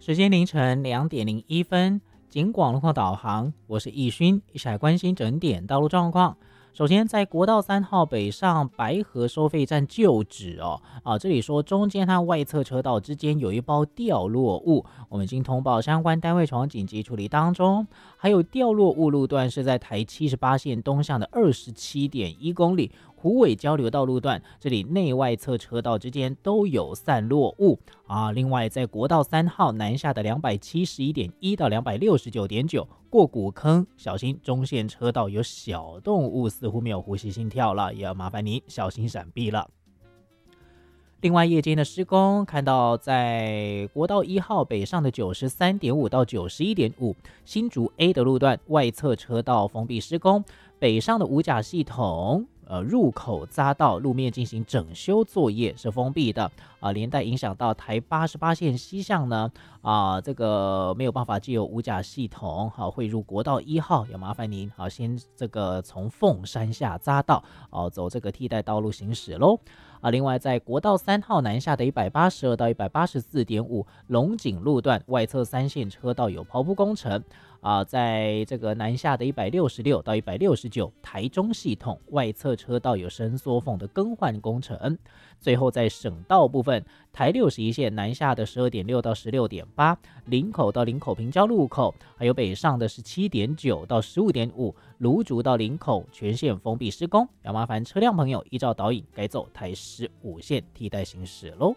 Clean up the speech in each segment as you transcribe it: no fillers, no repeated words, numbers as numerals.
时间凌晨2:01，警广路况导航，我是易勋，一起来关心整点道路状况。首先，在国道3号北上白河收费站旧址这里说中间和外侧车道之间有一包掉落物，我们已经通报相关单位从紧急处理当中。还有掉落物路段是在台78线东向的27.1公里。虎尾交流道路段，这里内外侧车道之间都有散落物另外，在国道3号南下的271.1到269.9过古坑，小心中线车道有小动物，似乎没有呼吸心跳了，也要麻烦您小心闪避了。另外，夜间的施工，看到在国道1号北上的93.5到91.5新竹 A 的路段外侧车道封闭施工，北上的五甲系统入口匝道路面进行整修作业是封闭的连带影响到台88线西向呢这个没有办法藉由五甲系统汇入国道1号，要麻烦您先这个从凤山下匝道走这个替代道路行驶咯另外，在国道3号南下的182到184.5龙井路段外侧3线车道有刨铺工程在这个南下的166到169台中系统外侧车道有伸缩缝的更换工程。最后在省道部分，台61线南下的12.6到16.8林口到林口平交路口，还有北上的17.9到15.5芦竹到林口全线封闭施工，要麻烦车辆朋友依照导引改走台15线替代行驶咯。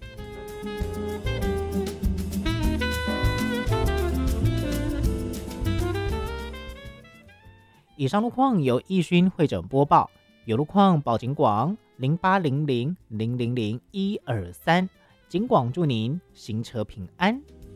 以上路况由易勋会诊播报，有路况报警广0800000123，警广祝您行车平安。